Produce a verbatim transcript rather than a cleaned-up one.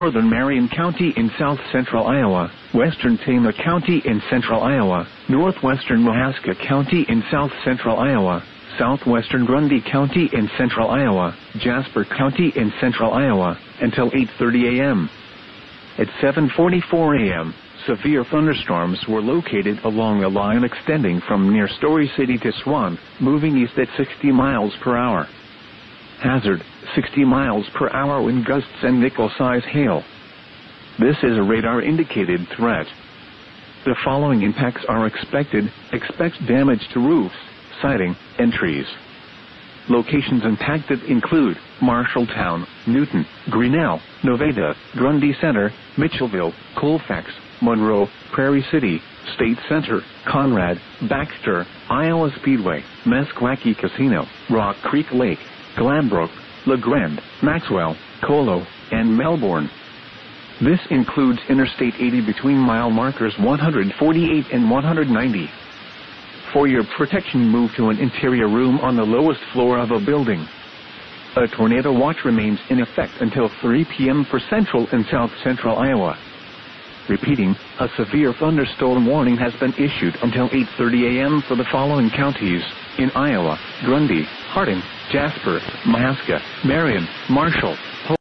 Northern Marion County in south-central Iowa, western Tama County in central Iowa, northwestern Mahaska County in south-central Iowa, southwestern Grundy County in central Iowa, Jasper County in central Iowa, until eight thirty a m At seven forty-four a m, severe thunderstorms were located along a line extending from near Story City to Swan, moving east at sixty miles per hour. Hazard, sixty miles per hour wind gusts and nickel-size hail. This is a radar-indicated threat. The following impacts are expected. Expect damage to roofs, siding, and trees. Locations impacted include Marshalltown, Newton, Grinnell, Nevada, Grundy Center, Mitchellville, Colfax, Monroe, Prairie City, State Center, Conrad, Baxter, Iowa Speedway, Meskwaki Casino, Rock Creek Lake, Glanbrook, LeGrand, Maxwell, Colo, and Melbourne. This includes Interstate eighty between mile markers one forty-eight and one ninety. For your protection, move to an interior room on the lowest floor of a building. A tornado watch remains in effect until three p m for central and south-central Iowa. Repeating, a severe thunderstorm warning has been issued until eight thirty a m for the following counties in Iowa: Grundy, Harding, Jasper, Mahaska, Marion, Marshall,